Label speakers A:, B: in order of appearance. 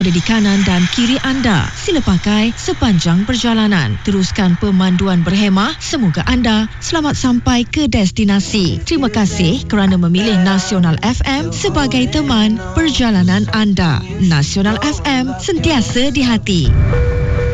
A: ada di kanan dan kiri anda. Sila pakai sepanjang perjalanan. Teruskan pemanduan berhemah. Semoga anda selamat sampai ke destinasi. Terima kasih kerana memilih Nasional FM sebagai teman perjalanan anda. Nasional FM, sentiasa di hati.